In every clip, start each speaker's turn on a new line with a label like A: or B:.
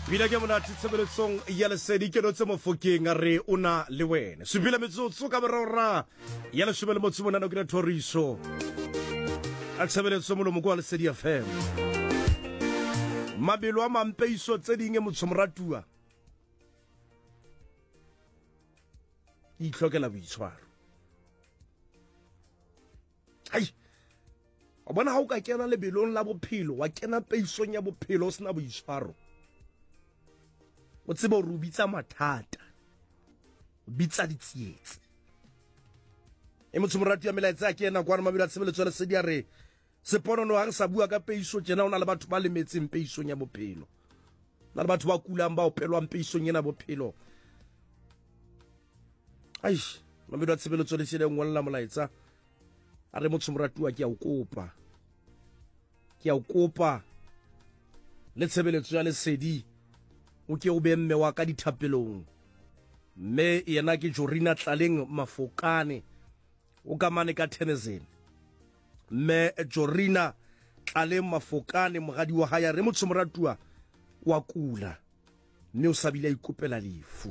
A: Bila ke mona tsebeletsong ya lesedi ke no tse mofokeng a re ona le wena subila metsotso ka borora ya le shebele motse mona no ke toriso a tsebeletsong mo mo kwa lesedi FM mabelo a mampeiso tse dinge motsomratua itlhokela boitshwaro ai o bona ha o ka kena lebelong la bophelo wa kena peisong ya bophelo o sena boitshwaro o tsebe o rubitsa mathata o bitsa ditsietse e motsomorati ya melaetsa ke ena kwa mabelo a tshebeletso le sedi a re seponono hang sa bua ka peiso tjena ona le batho ba lemetseng peisong ya bophelo na le batho ba kulang ba opelwang peisong ena bophelo ai mabelo a tshebeletso le sedi ngolla molaetsa a re motsomoratiwa ke a o kopa le tshebeletso ya lesedi o ke o be mme wa ka dithapelong mme yena ke Jorina Tlaleng Mafokane o ka mane ka Tennessee mme Jorina Tlaleng Mafokane mogadi wa haya re motsomoratiwa wa kula mme o sabile ikopela lefu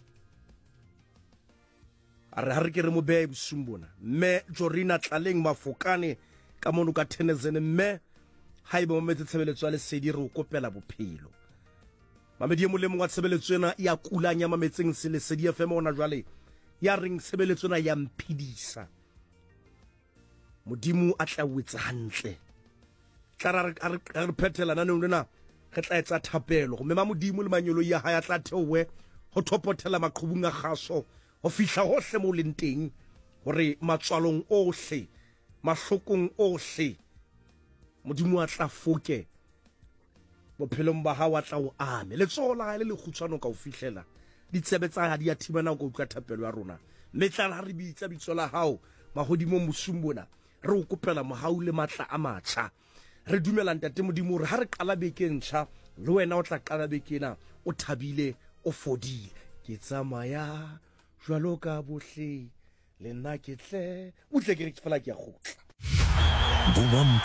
A: are ha re ke re mo be busumbona mme Jorina Tlaleng Mafokane ka mono ka Tennessee mme haibe mo metse tshebeletso ya lesedi re o kopela bophelo mamedi mo le mo wa tshebeletso ena ya kulanya mametseng se lesedi FM ona jwale ya reng tshebeletso ena ya mphidisa modimo a tla wetsa hantle tla re phethela nane lona re tla etsa thapelo go mema modimo le manyolo ya ha ya tla theowe go thopothela maqhubung a gaso go fihla hohle mo lenteng gore matswalong ohle mahlokong ohle modimo a tla foke bophelong ba hawa tla o ame le tsola le lekhutsano ka o fihlela ditsebetsa ha di ya thibana go utlwa thapelo ya rona metla ha re bitsa bitsola hao mahodimo mosumbona re o kopela mohau le matla a matsha re dumela ntate modimo re ha re qala bekentšha le wena o tla qala bekena o thabile o fodile ke tsamaya jwalo ka bohle le nna ke tle o tle ke re fela ke ya gotla